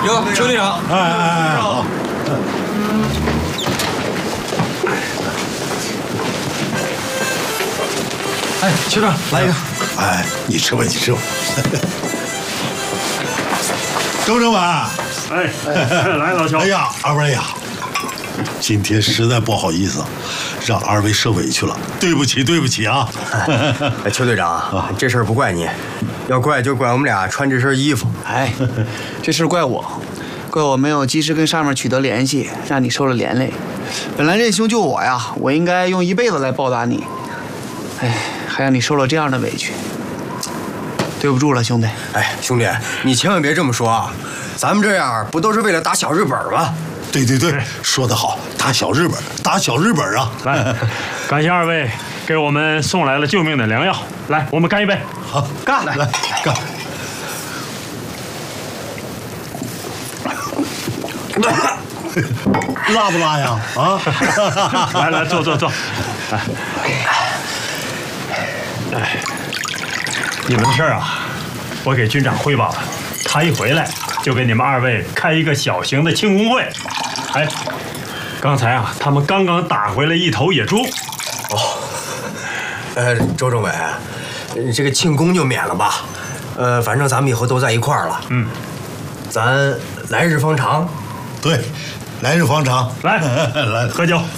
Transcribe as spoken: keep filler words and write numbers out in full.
有，邱队长。 哎哎哎，好。 哎，邱队长，来一个。 哎，你吃吧，你吃吧。周正晚。 哎，来老邱。 哎呀，二位呀，今天实在不好意思，让二位受委屈了，对不起，对不起啊。 哎，邱队长，这事儿不怪你，要怪就怪我们俩穿这身衣服。 哎，这事怪我，怪我没有及时跟上面取得联系，让你受了连累。本来认兄救我呀，我应该用一辈子来报答你。哎，还让你受了这样的委屈，对不住了，兄弟。 哎，兄弟，你千万别这么说啊！咱们这样不都是为了打小日本吗？ 对对对，说得好，打小日本，打小日本啊！ 来，感谢二位给我们送来了救命的良药。来，我们干一杯！ 好，干来来干！辣不辣呀？啊！ 来来，坐坐坐。来，哎，你们的事儿啊，我给军长汇报了，他一回来就给你们二位开一个小型的庆功会。哎，刚才啊，他们刚刚打回来一头野猪。 哦，呃，周政委，这个庆功就免了吧。呃，反正咱们以后都在一块儿了。 嗯， 咱来日方长。 对，来日方长。 来来喝酒。